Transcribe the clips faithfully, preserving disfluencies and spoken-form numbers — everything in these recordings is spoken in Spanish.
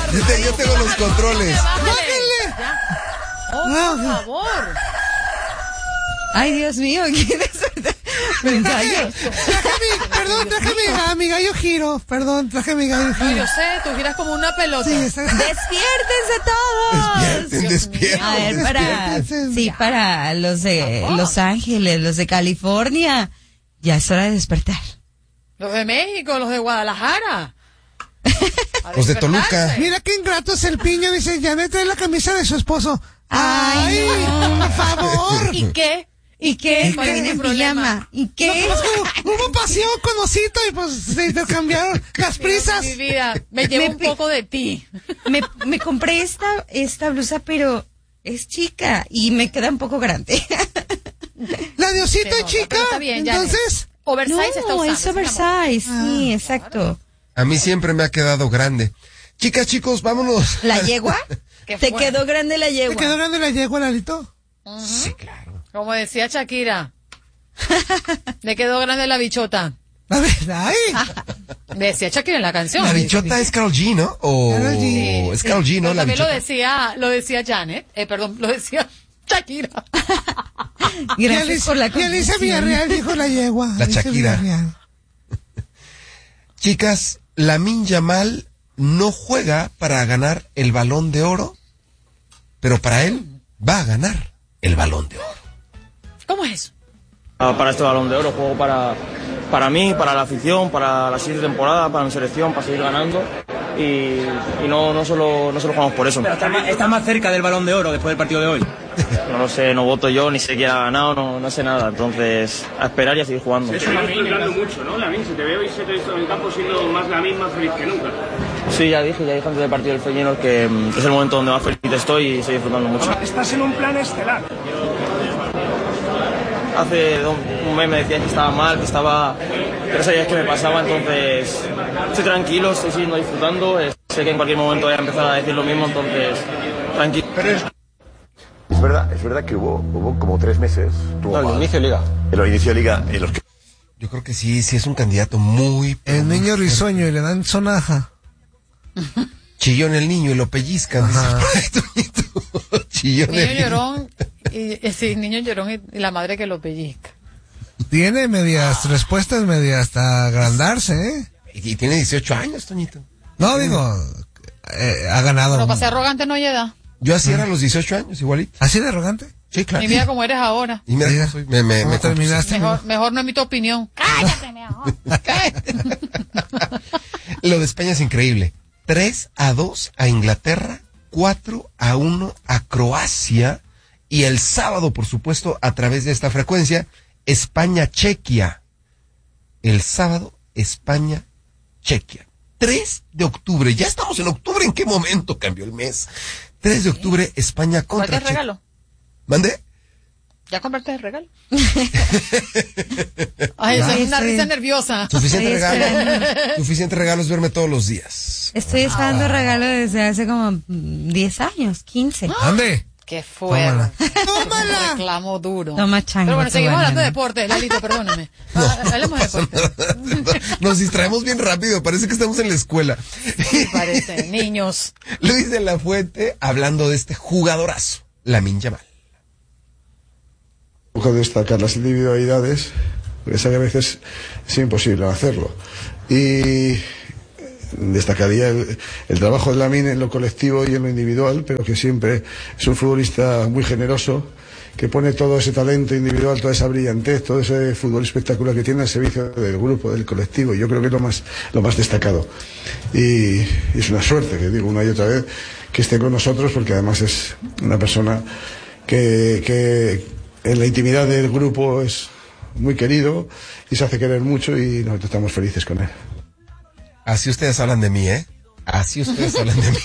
Yo, te, yo tengo los controles. ¡Bájenle! Oh, por favor. Ay, Dios mío, ¿quién es? Traje, traje mi, perdón, traje mi, a mi gallo giro. Perdón, traje mi gallo giro. No, yo sé, tú giras como una pelota. Sí, está... ¡Despiértense todos! Despierten, despierten. A ver, para, sí, para los de Los Ángeles, los de California, ya es hora de despertar. Los de México, los de Guadalajara. Los de Toluca. Mira qué ingrato es el piño, dice, Janet trae la camisa de su esposo. ¡Ay, Ay por favor! ¿Y qué? ¿Y qué? ¿Cuál es el problema? ¿Y qué? No, pues, hubo, hubo pasión con Osito y pues se intercambiaron las prisas. Mi vida, me llevo me, un poco de ti. Me, me compré esta, esta blusa, pero es chica y me queda un poco grande. La de Osito es chica, está bien, entonces... Oversize no, está usando, es oversize, ah, sí, exacto. A mí siempre me ha quedado grande. Chicas, chicos, vámonos. ¿La yegua? ¿Te quedó grande la yegua? ¿Te quedó grande la yegua, Lalito? Uh-huh. Sí, claro. Como decía Shakira, le quedó grande la bichota. A ver, ay. Decía Shakira en la canción. La bichota es Karol G, ¿no? O Karol G. Sí, es Karol G, ¿no? La también bichota. lo decía, lo decía Janet, eh, perdón, lo decía Shakira. Gracias por la Y Alicia Villarreal dijo la yegua. La Shakira. Chicas, Lamine Yamal no juega para ganar el Balón de Oro, pero para él va a ganar el Balón de Oro. ¿Cómo es eso? Uh, para este Balón de Oro juego para, para mí, para la afición, para la siguiente temporada, para mi selección, para seguir ganando y, y no, no, solo, no solo jugamos por eso. Pero está más, está más cerca del Balón de Oro después del partido de hoy. No lo sé, no voto yo, ni sé quién ha ganado, no, no sé nada, entonces a esperar y a seguir jugando. Se te está hablando mucho, ¿no, Lamine? Se te ve hoy, se te ha visto en el campo siendo más Lamine, más feliz que nunca. Sí, ya dije, ya dije antes del partido del Feyenoord que es el momento donde más feliz estoy y estoy disfrutando mucho. Estás en un plan estelar. Hace un mes me decían que estaba mal, que estaba... Pero sabías que me pasaba, entonces estoy tranquilo, estoy siguiendo disfrutando. Sé que en cualquier momento voy a empezar a decir lo mismo, entonces tranquilo. Pero es... es verdad, es verdad que hubo, hubo como tres meses. No, el inicio de liga. El inicio de liga en los que... Yo creo que sí, sí es un candidato muy... El niño risueño y le dan sonaja. Chillón el niño y lo pellizcan. Chillón niño el niño. Llorón, y, y, sí, niño llorón y, y la madre que lo pellizca. Tiene medias respuestas, medias hasta agrandarse, ¿eh? Y, y tiene dieciocho años, Toñito. No, digo, eh, ha ganado. Pero para ser arrogante no hay edad. Yo así era a los dieciocho años, igualito. ¿Así de arrogante? Sí, claro. Y mira cómo eres ahora. Y mira, Mira, soy, me, me, ¿cómo me terminaste? Mejor, mejor no emito opinión. Cállate, mejor. Cállate. Lo de España es increíble. tres a dos a Inglaterra, cuatro a uno a Croacia, y el sábado, por supuesto, a través de esta frecuencia, España-Chequia. El sábado, España-Chequia. tres de octubre, ya estamos en octubre, ¿en qué momento cambió el mes? tres de octubre, España contra Chequia. regalo? ¿Mande? ¿Ya compraste el regalo? Ay, soy una risa nerviosa. Suficiente regalo. Suficiente regalo es verme todos los días. Estoy esperando ah. regalo desde hace como diez años, quince. ¿Dónde? Qué fuerte. ¡Tómala! Reclamo duro. Toma chango. Pero bueno, seguimos bueno. hablando de deporte, Lalito, perdóname. No, ah, hablemos de deporte. Nos distraemos bien rápido, parece que estamos en la escuela. Sí, parece, niños. Luis de la Fuente, hablando de este jugadorazo, Lamine Yamal. Busco destacar las individualidades, porque sé que a veces es imposible hacerlo. Y destacaría el, el trabajo de Lamine en lo colectivo y en lo individual, pero que siempre es un futbolista muy generoso, que pone todo ese talento individual, toda esa brillantez, todo ese fútbol espectacular que tiene al servicio del grupo, del colectivo. Yo creo que es lo más, lo más destacado. Y, y es una suerte, que digo una y otra vez, que esté con nosotros, porque además es una persona que, que en la intimidad del grupo es muy querido y se hace querer mucho, y nosotros estamos felices con él. Así ustedes hablan de mí, ¿eh? Así ustedes hablan de mí.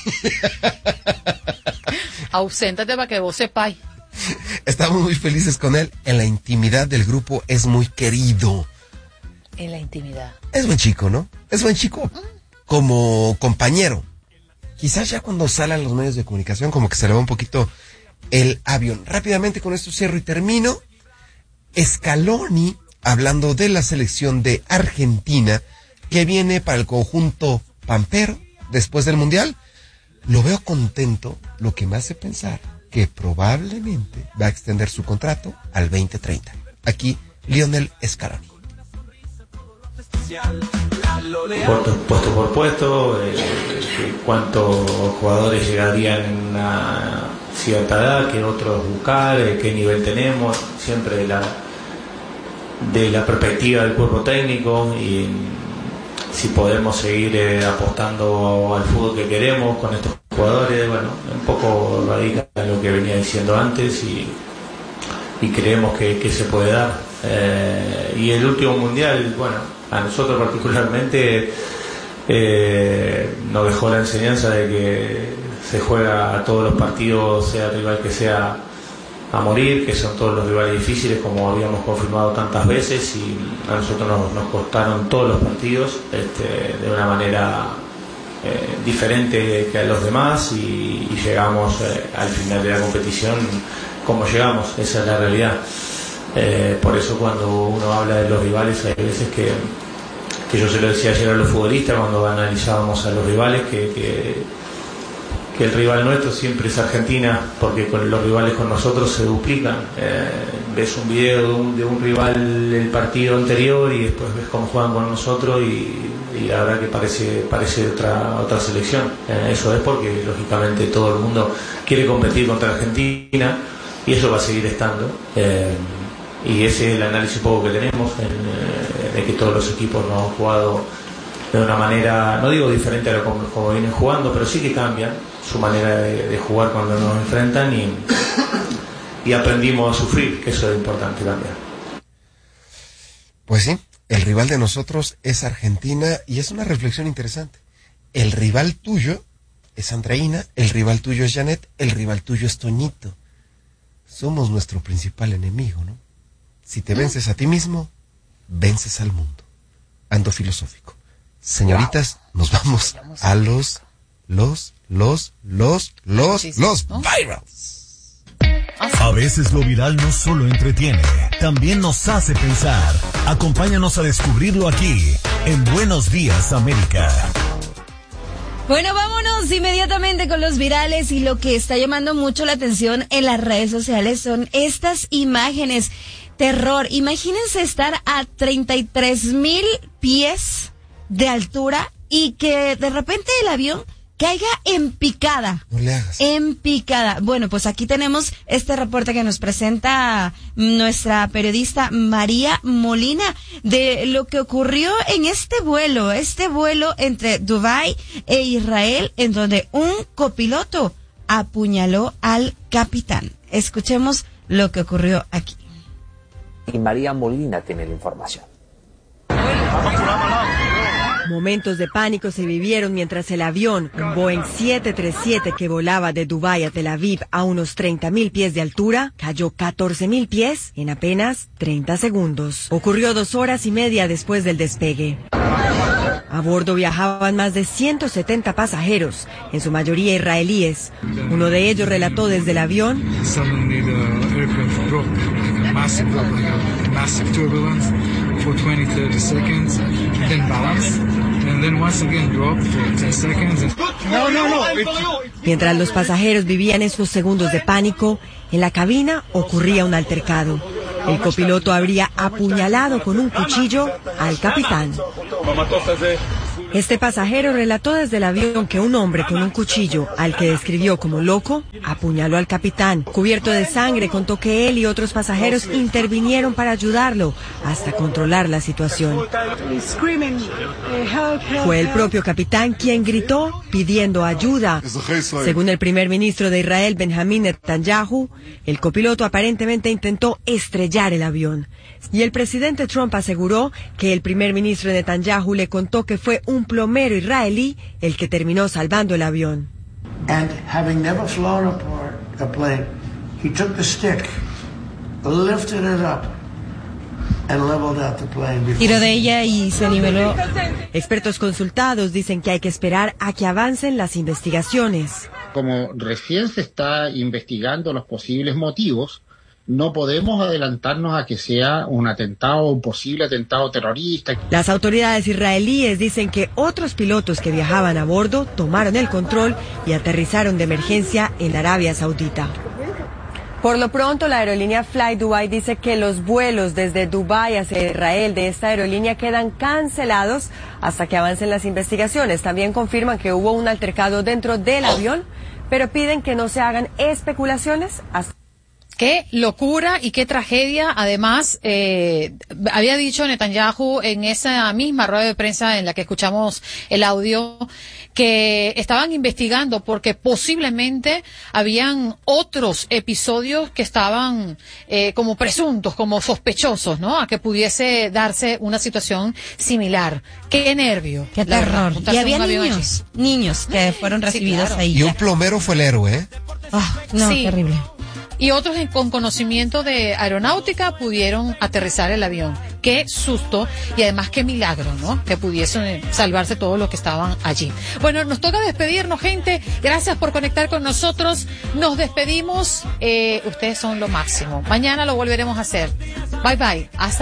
Auséntate para que vos sepáis. Estamos muy felices con él. En la intimidad del grupo es muy querido. En la intimidad. Es buen chico, ¿no? Es buen chico como compañero. Quizás ya cuando sale a los medios de comunicación como que se le va un poquito el avión. Rápidamente con esto cierro y termino. Scaloni, hablando de la selección de Argentina, que viene para el conjunto pampero después del Mundial, lo veo contento, lo que me hace pensar que probablemente va a extender su contrato al veinte treinta. Aquí, Lionel Scaloni. Puesto, puesto por puesto, eh, cuántos jugadores llegarían en una cierta edad, qué otros buscar, eh, qué nivel tenemos, siempre de la, de la perspectiva del cuerpo técnico y si podemos seguir eh, apostando al fútbol que queremos con estos jugadores. Bueno, un poco radica en lo que venía diciendo antes y, y creemos que, que se puede dar. Eh, y el último mundial, bueno, a nosotros particularmente eh, nos dejó la enseñanza de que se juega a todos los partidos, sea el rival que sea, a morir, que son todos los rivales difíciles, como habíamos confirmado tantas veces, y a nosotros nos, nos costaron todos los partidos este, de una manera eh, diferente que a los demás, y, y llegamos eh, al final de la competición como llegamos. Esa es la realidad. Eh, por eso cuando uno habla de los rivales, hay veces que, que yo se lo decía ayer a los futbolistas cuando analizábamos a los rivales, que, que que el rival nuestro siempre es Argentina, porque con los rivales con nosotros se duplican. Eh, ves un video de un, de un rival el partido anterior y después ves cómo juegan con nosotros y, y la verdad que parece parece otra otra selección. Eh, eso es porque lógicamente todo el mundo quiere competir contra Argentina y eso va a seguir estando. Eh, y ese es el análisis un poco que tenemos, en, eh, de que todos los equipos nos han jugado de una manera, no digo diferente a lo como, como vienen jugando, pero sí que cambian su manera de, de jugar cuando nos enfrentan y, y aprendimos a sufrir, que eso es importante también. Pues sí, el rival de nosotros es Argentina y es una reflexión interesante. El rival tuyo es Andreina, el rival tuyo es Janet, el rival tuyo es Toñito. Somos nuestro principal enemigo, ¿no? Si te vences a ti mismo, vences al mundo. Ando filosófico. Señoritas, nos vamos a los, los, los, los, los, los virals. A veces lo viral no solo entretiene, también nos hace pensar. Acompáñanos a descubrirlo aquí, en Buenos Días, América. Bueno, vámonos inmediatamente con los virales, y lo que está llamando mucho la atención en las redes sociales son estas imágenes. Terror. Imagínense estar a treinta y tres mil pies de altura y que de repente el avión caiga en picada. No le hagas. En picada. Bueno, pues aquí tenemos este reporte que nos presenta nuestra periodista María Molina de lo que ocurrió en este vuelo, este vuelo entre Dubái e Israel, en donde un copiloto apuñaló al capitán. Escuchemos lo que ocurrió aquí. Y María Molina tiene la información. Momentos de pánico se vivieron mientras el avión, un Boeing siete treinta y siete que volaba de Dubái a Tel Aviv a unos treinta mil pies de altura, cayó catorce mil pies en apenas treinta segundos. Ocurrió dos horas y media después del despegue. A bordo viajaban más de ciento setenta pasajeros, en su mayoría israelíes. Uno de ellos relató desde el avión: massive drop, like a massive turbulence for twenty, thirty seconds, then balance, and then once again drop for ten seconds. And... No, no, no. Mientras los pasajeros vivían esos segundos de pánico, en la cabina ocurría un altercado. El copiloto habría apuñalado con un cuchillo al capitán. Este pasajero relató desde el avión que un hombre con un cuchillo, al que describió como loco, apuñaló al capitán. Cubierto de sangre, contó que él y otros pasajeros intervinieron para ayudarlo hasta controlar la situación. Fue el propio capitán quien gritó pidiendo ayuda. Según el primer ministro de Israel, Benjamín Netanyahu, el copiloto aparentemente intentó estrellar el avión. Y el presidente Trump aseguró que el primer ministro Netanyahu le contó que fue un plomero israelí el que terminó salvando el avión. And having never flown a plane, he took the stick, lifted it up, and leveled out the plane. Tiró de ella y se niveló. Expertos consultados dicen que hay que esperar a que avancen las investigaciones. Como recién se está investigando los posibles motivos, no podemos adelantarnos a que sea un atentado, un posible atentado terrorista. Las autoridades israelíes dicen que otros pilotos que viajaban a bordo tomaron el control y aterrizaron de emergencia en Arabia Saudita. Por lo pronto, la aerolínea Fly Dubai dice que los vuelos desde Dubái hacia Israel de esta aerolínea quedan cancelados hasta que avancen las investigaciones. También confirman que hubo un altercado dentro del avión, pero piden que no se hagan especulaciones hasta... Qué locura y qué tragedia. Además, eh, había dicho Netanyahu en esa misma rueda de prensa en la que escuchamos el audio que estaban investigando porque posiblemente habían otros episodios que estaban eh, como presuntos, como sospechosos, ¿no? A que pudiese darse una situación similar. Qué nervio. Qué terror. Y había niños, niños que fueron recibidos sí, claro. ahí. Y un plomero fue el héroe, ¿eh? Oh, no, sí. terrible. Y otros con conocimiento de aeronáutica pudieron aterrizar el avión. Qué susto y además qué milagro, ¿no? Que pudiesen salvarse todos los que estaban allí. Bueno, nos toca despedirnos, gente. Gracias por conectar con nosotros. Nos despedimos. Eh, ustedes son lo máximo. Mañana lo volveremos a hacer. Bye, bye. Hasta